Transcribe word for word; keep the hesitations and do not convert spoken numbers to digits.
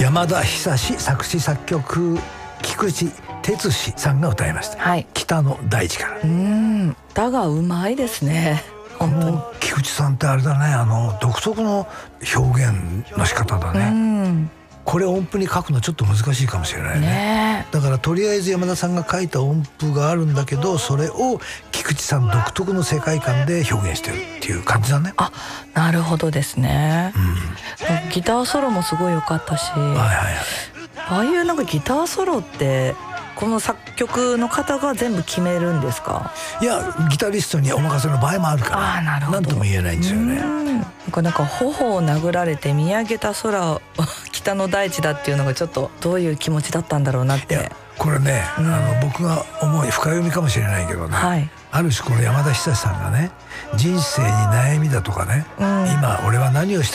山田久志作詞作曲、菊池哲司さんが歌いました、はい、北の大地から。 うーん、歌がうまいですね。 この菊池さんってあれだね、あの独特の表現の仕方だね。うん、これ音符に書くのちょっと難しいかもしれない ね, ねだからとりあえず山田さんが書いた音符があるんだけど、それを菊池さん独特の世界観で表現してるっていう感じだね。 あ、なるほどですね、うん、ギターソロもすごい良かったし、はいはいはい、ああいうなんかギターソロってこの作曲の方が全部決めるんですか？ いや、ギタリストにお任せの場合もあるから、あ、なるほど、なんとも言えないんですよね。 なんかなんか頬を殴られて見上げた空を北の大地だっていうのがちょっとどういう気持ちだったんだろうなって。いや、 これね、うん、あの僕が思い深読みかもしれないけどね、はい、ある種この山田久志さんがね、人生に悩みだとかね、うん、今俺は何をして